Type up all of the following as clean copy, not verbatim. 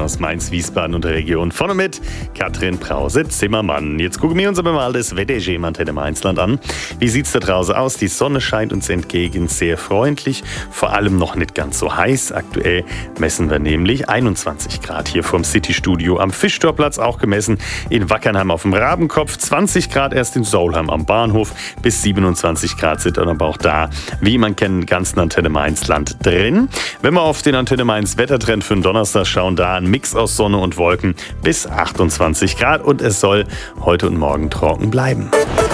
aus Mainz, Wiesbaden und der Region. Vorne mit Katrin Brause-Zimmermann. Jetzt gucken wir uns aber mal das Wetterschema im Antenne Mainzland an. Wie sieht es da draußen aus? Die Sonne scheint uns entgegen, sehr freundlich, vor allem noch nicht ganz so heiß. Aktuell messen wir nämlich 21 Grad hier vom City-Studio am Fischtorplatz, auch gemessen in Wackernheim auf dem Rabenkopf, 20 Grad erst in Solheim am Bahnhof, bis 27 Grad sind dann aber auch da, wie man kennt, im ganzen Antenne Mainzland drin. Wenn wir auf den Antenne Mainz Wettertrend für den Donnerstag schauen, da ein Mix aus Sonne und Wolken bis 28 Grad und es soll heute und morgen trocken bleiben.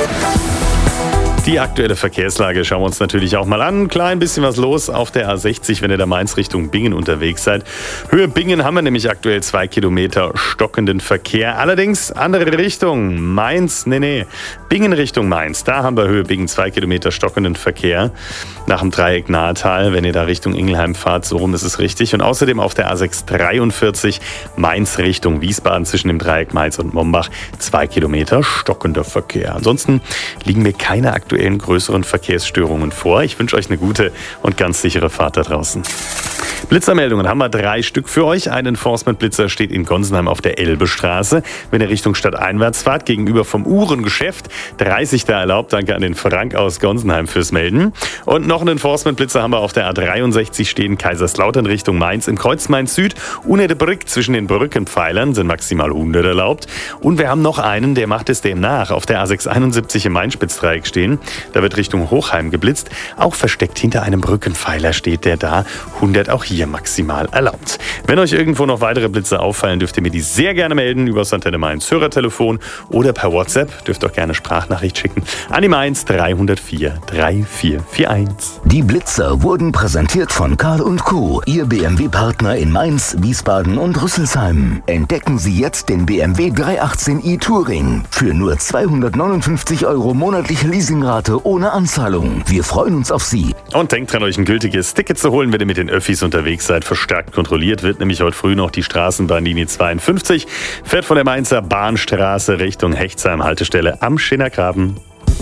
Die aktuelle Verkehrslage schauen wir uns natürlich auch mal an. Ein klein bisschen was los auf der A60, wenn ihr da Mainz Richtung Bingen unterwegs seid. Höhe Bingen haben wir nämlich aktuell 2 Kilometer stockenden Verkehr. Allerdings andere Richtung. Mainz, Bingen Richtung Mainz. Da haben wir Höhe Bingen 2 Kilometer stockenden Verkehr. Nach dem Dreieck Nahetal, wenn ihr da Richtung Ingelheim fahrt, so rum ist es richtig. Und außerdem auf der A6 43 Mainz Richtung Wiesbaden zwischen dem Dreieck Mainz und Mombach 2 Kilometer stockender Verkehr. Ansonsten liegen mir keine aktuellen größeren Verkehrsstörungen vor. Ich wünsche euch eine gute und ganz sichere Fahrt da draußen. Blitzermeldungen haben wir 3 Stück für euch. Ein Enforcement-Blitzer steht in Gonsenheim auf der Elbestraße. Wenn ihr Richtung Stadt einwärts fahrt, gegenüber vom Uhrengeschäft, 30 da erlaubt. Danke an den Frank aus Gonsenheim fürs Melden. Und noch einen Enforcement-Blitzer haben wir auf der A63 stehen, Kaiserslautern Richtung Mainz, im Kreuz Mainz Süd. Unter der Brücke zwischen den Brückenpfeilern sind maximal 100 erlaubt. Und wir haben noch einen, der macht es dem nach, auf der A671 im Main-Spitz-Dreieck stehen. Da wird Richtung Hochheim geblitzt. Auch versteckt hinter einem Brückenpfeiler steht der da. 100 auch hier maximal erlaubt. Wenn euch irgendwo noch weitere Blitze auffallen, dürft ihr mir die sehr gerne melden über das Antenne Mainz Hörertelefon oder per WhatsApp. Dürft auch gerne Sprachnachricht schicken an die Mainz 304 3441. Die Blitzer wurden präsentiert von Karl & Co., Ihr BMW-Partner in Mainz, Wiesbaden und Rüsselsheim. Entdecken Sie jetzt den BMW 318i Touring für nur 259 € monatliche Leasingrate ohne Anzahlung. Wir freuen uns auf Sie. Und denkt dran, euch ein gültiges Ticket zu holen, wenn ihr mit den Öffis unterwegs seid. Verstärkt kontrolliert wird nämlich heute früh noch die Straßenbahnlinie 52. Fährt von der Mainzer Bahnstraße Richtung Hechtsheim, Haltestelle am Schinnergraben.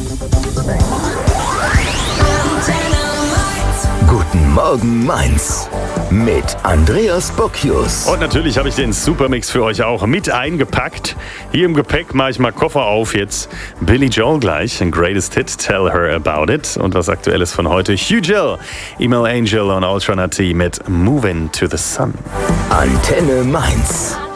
Guten Morgen Mainz mit Andreas Bocchius. Und natürlich habe ich den Supermix für euch auch mit eingepackt. Hier im Gepäck mache ich mal Koffer auf. Jetzt Billy Joel gleich, ein Greatest Hit, Tell Her About It. Und was Aktuelles von heute, Hugh Gill, Email Angel und Ultra Nutty mit Moving to the Sun. Antenne Mainz.